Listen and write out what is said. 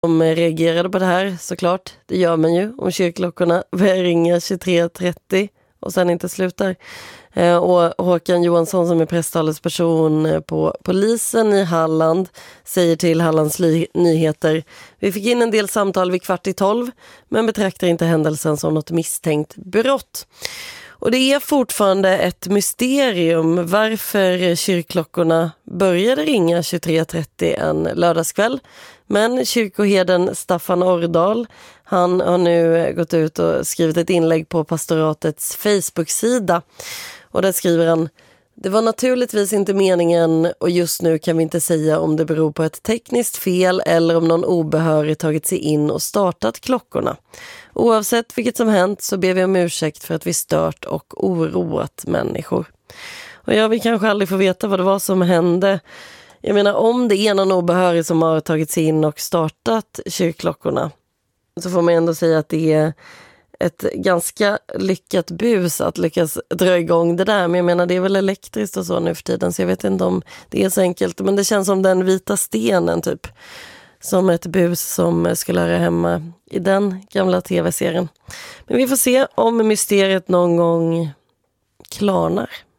De reagerade på det här såklart. Det gör man ju om kyrkklockorna börjar ringa 23.30 och sen inte slutar. Och Håkan Johansson som är presstalesperson på polisen i Halland säger till Hallands Nyheter: vi fick in en del samtal vid 11:15 men betraktar inte händelsen som något misstänkt brott. Och det är fortfarande ett mysterium varför kyrkklockorna började ringa 23.30 en lördagskväll. Men kyrkoherden Staffan Ordahl, han har nu gått ut och skrivit ett inlägg på pastoratets Facebook-sida. Och där skriver han: det var naturligtvis inte meningen och just nu kan vi inte säga om det beror på ett tekniskt fel eller om någon obehörig tagit sig in och startat klockorna. Oavsett vilket som hänt så ber vi om ursäkt för att vi stört och oroat människor. Och jag vill kanske aldrig få veta vad det var som hände. Jag menar, om det är någon obehörig som har tagit sig in och startat kyrkklockorna så får man ändå säga att det är ett ganska lyckat bus att lyckas dra igång det där. Men jag menar, det är väl elektriskt och så nu för tiden, så jag vet inte om det är så enkelt. Men det känns som den vita stenen typ. Som ett bus som skulle höra hemma i den gamla tv-serien. Men vi får se om mysteriet någon gång klarnar.